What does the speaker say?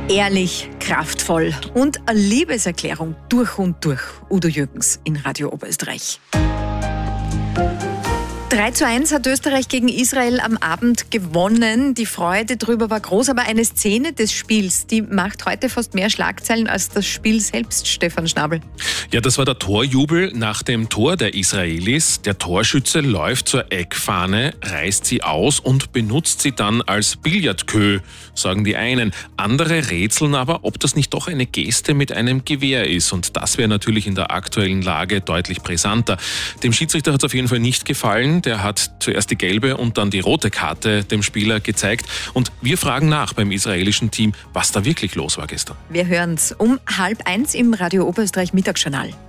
Ehrlich, kraftvoll und eine Liebeserklärung durch und durch. Udo Jürgens in Radio Oberösterreich. 3:1 hat Österreich gegen Israel am Abend gewonnen. Die Freude darüber war groß, aber eine Szene des Spiels, die macht heute fast mehr Schlagzeilen als das Spiel selbst, Stefan Schnabel. Ja, das war der Torjubel nach dem Tor der Israelis. Der Torschütze läuft zur Eckfahne, reißt sie aus und benutzt sie dann als Billardqueue, sagen die einen. Andere rätseln aber, ob das nicht doch eine Geste mit einem Gewehr ist. Und das wäre natürlich in der aktuellen Lage deutlich brisanter. Dem Schiedsrichter hat es auf jeden Fall nicht gefallen. Der hat zuerst die gelbe und dann die rote Karte dem Spieler gezeigt. Und wir fragen nach beim israelischen Team, was da wirklich los war gestern. Wir hören's um 12:30 im Radio Oberösterreich Mittagsjournal.